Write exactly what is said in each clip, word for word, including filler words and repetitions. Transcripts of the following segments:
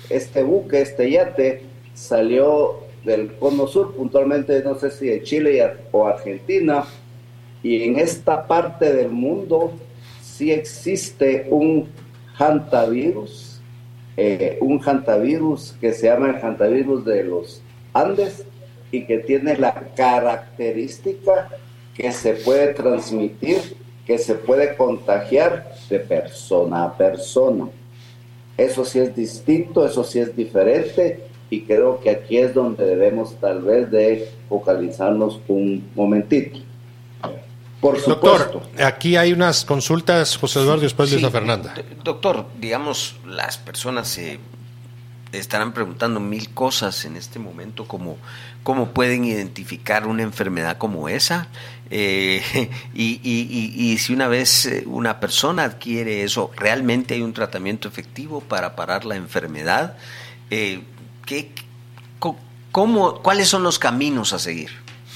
este buque, este yate, salió del cono sur, puntualmente no sé si de Chile o Argentina, y en esta parte del mundo sí existe un hantavirus, eh, un hantavirus que se llama el hantavirus de los Andes y que tiene la característica que se puede transmitir, que se puede contagiar de persona a persona. Eso sí es distinto, eso sí es diferente, y creo que aquí es donde debemos tal vez de focalizarnos un momentito. Por supuesto. Doctor, aquí hay unas consultas, José Eduardo, y después Sí, Luisa Fernanda. Doctor, digamos, las personas se estarán preguntando mil cosas en este momento, como cómo pueden identificar una enfermedad como esa, eh, y, y, y, y si una vez una persona adquiere eso, ¿realmente hay un tratamiento efectivo para parar la enfermedad? Eh, ¿qué, cómo, ¿Cuáles son los caminos a seguir?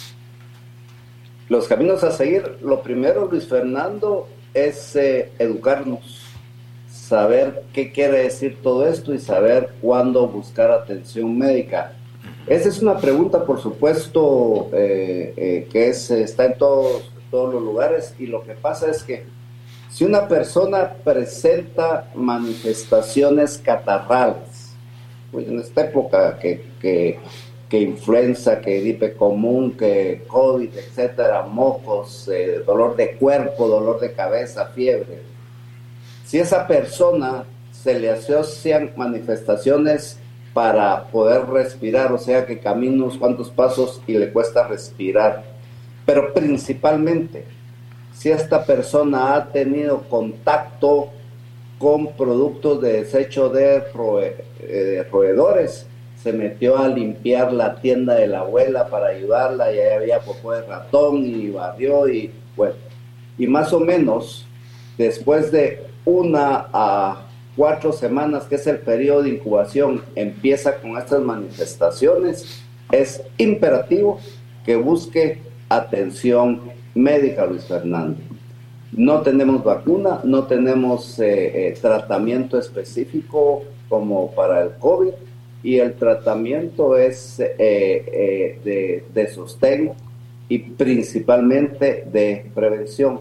Los caminos a seguir, lo primero, Luis Fernando, es eh, educarnos, saber qué quiere decir todo esto y saber cuándo buscar atención médica. Esa es una pregunta, por supuesto, eh, eh, que es, está en todos, todos los lugares, y lo que pasa es que si una persona presenta manifestaciones catarrales, pues en esta época que, que, que influenza, que gripe común, que COVID, etcétera, mocos, eh, dolor de cuerpo, dolor de cabeza, fiebre, si esa persona se le asocian manifestaciones para poder respirar, o sea que camina unos cuantos pasos y le cuesta respirar, pero principalmente si esta persona ha tenido contacto con productos de desecho de, roe, de roedores, se metió a limpiar la tienda de la abuela para ayudarla y ahí había popó de ratón y barrió y bueno, y más o menos después de una a cuatro semanas, que es el periodo de incubación, empieza con estas manifestaciones, es imperativo que busque atención médica, Luis Fernando. No tenemos vacuna, no tenemos eh, eh, tratamiento específico como para el COVID, y el tratamiento es eh, eh, de, de sostén y principalmente de prevención.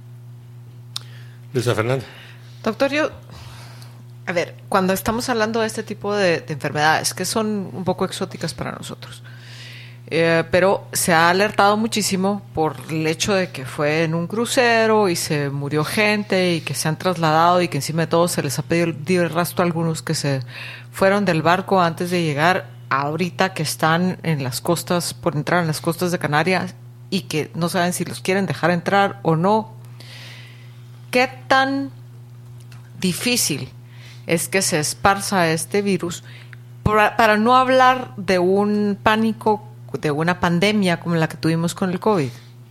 Luisa Fernanda. Doctor, yo, a ver, cuando estamos hablando de este tipo de, de enfermedades, que son un poco exóticas para nosotros, eh, pero se ha alertado muchísimo por el hecho de que fue en un crucero y se murió gente y que se han trasladado y que encima de todo se les ha pedido el rastro a algunos que se fueron del barco antes de llegar, ahorita que están en las costas, por entrar en las costas de Canarias, y que no saben si los quieren dejar entrar o no. ¿Qué tan difícil es que se esparza este virus, para, para no hablar de un pánico, de una pandemia como la que tuvimos con el COVID?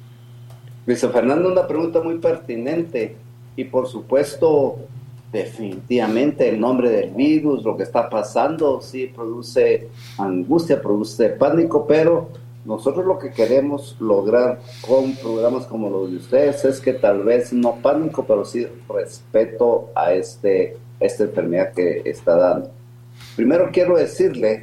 Luisa Fernando, una pregunta muy pertinente, y por supuesto, definitivamente el nombre del virus, lo que está pasando, sí produce angustia, produce pánico, pero nosotros lo que queremos lograr con programas como los de ustedes es que tal vez no pánico, pero sí respeto a este, esta enfermedad que está dando. Primero quiero decirle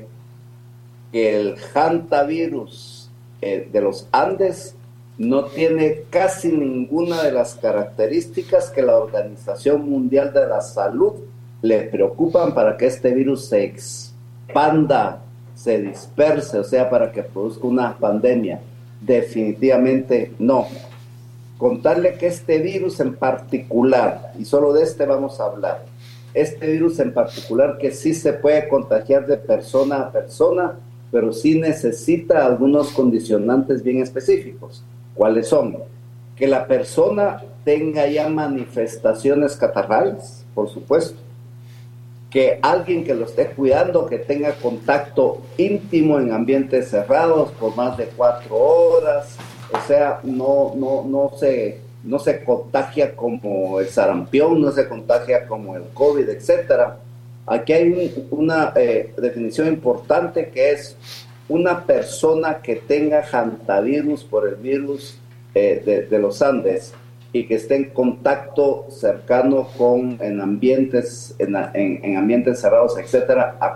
que el hantavirus eh, de los Andes no tiene casi ninguna de las características que la Organización Mundial de la Salud le preocupan para que este virus se expanda, se disperse, o sea, para que produzca una pandemia. Definitivamente no. Contarle que este virus en particular, y solo de este vamos a hablar, este virus en particular que sí se puede contagiar de persona a persona, pero sí necesita algunos condicionantes bien específicos. ¿Cuáles son? Que la persona tenga ya manifestaciones catarrales, por supuesto. Que alguien que lo esté cuidando, que tenga contacto íntimo en ambientes cerrados por más de cuatro horas, o sea, no, no, no, se, no se contagia como el sarampión, no se contagia como el COVID, etcétera. Aquí hay un, una eh, definición importante, que es una persona que tenga hantavirus por el virus eh, de, de los Andes y que esté en contacto cercano con en ambientes en, en, en ambientes cerrados, etcétera,